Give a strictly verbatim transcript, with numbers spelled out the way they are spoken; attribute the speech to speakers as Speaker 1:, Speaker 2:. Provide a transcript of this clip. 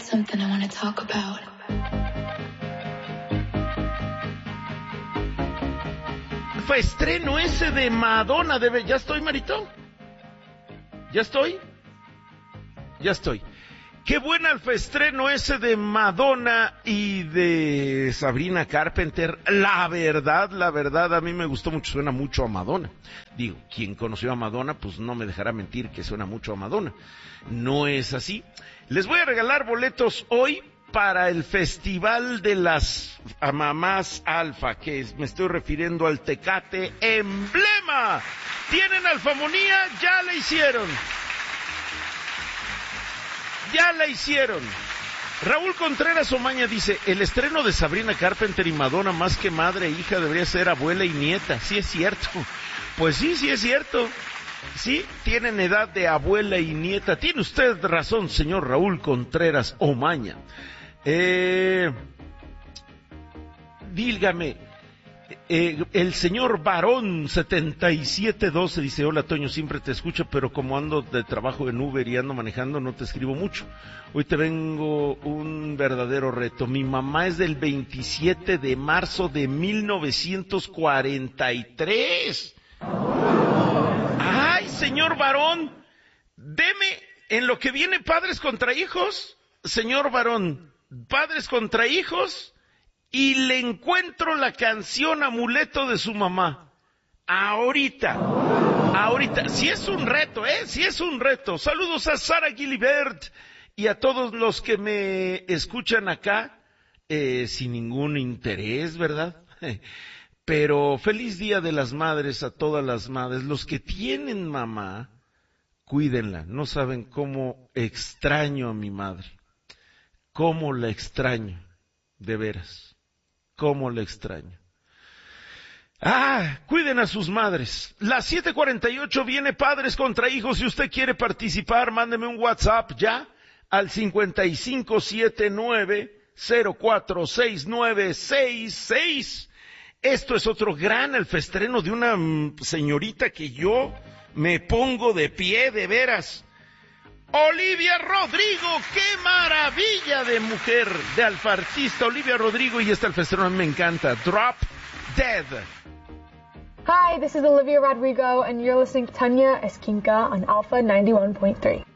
Speaker 1: something I want to talk about.
Speaker 2: Fue estreno ese de Madonna, debe... ¿Ya estoy, Marito? ¿Ya estoy? Ya estoy. Qué buena el estreno ese de Madonna y de Sabrina Carpenter. La verdad, la verdad, a mí me gustó mucho, suena mucho a Madonna. Digo, quien conoció a Madonna, pues no me dejará mentir que suena mucho a Madonna. No es así. Les voy a regalar boletos hoy para el Festival de las Mamás Alfa, que es, me estoy refiriendo al Tecate Emblema. ¿Tienen alfamonía? Ya la hicieron. Ya la hicieron. Raúl Contreras Omaña dice, el estreno de Sabrina Carpenter y Madonna, más que madre e hija, debería ser abuela y nieta. Sí es cierto. Pues sí, sí es cierto. Sí, tienen edad de abuela y nieta. Tiene usted razón, señor Raúl Contreras Omaña. Eh, dígame, eh, el señor Varón setenta y siete doce dice, hola Toño, siempre te escucho, pero como ando de trabajo en Uber y ando manejando, no te escribo mucho. Hoy te vengo un verdadero reto. Mi mamá es del veintisiete de marzo de mil novecientos cuarenta y tres. Ay, señor Varón, deme en lo que viene Padres contra Hijos, señor Varón, Padres contra Hijos, y le encuentro la canción Amuleto de su mamá. Ahorita, ahorita, si es un reto, ¿eh? Si es un reto. Saludos a Sara Gilibert y a todos los que me escuchan acá, eh, sin ningún interés, ¿verdad? Pero feliz Día de las Madres a todas las madres. Los que tienen mamá, cuídenla. No saben cómo extraño a mi madre. Cómo la extraño, de veras. Cómo la extraño. Ah, cuiden a sus madres. Las siete cuarenta y ocho viene Padres contra Hijos. Si usted quiere participar, mándeme un WhatsApp ya al cincuenta y cinco setenta y nueve cero cuatro seis nueve seis seis. Esto es otro gran alfestreno de una señorita que yo me pongo de pie, de veras. Olivia Rodrigo, qué maravilla de mujer, de alfartista. Olivia Rodrigo, y este alfestreno a mí me encanta. Drop Dead.
Speaker 3: Hi, this is Olivia Rodrigo, and you're listening to Tanya Esquinca on Alpha ninety-one point three.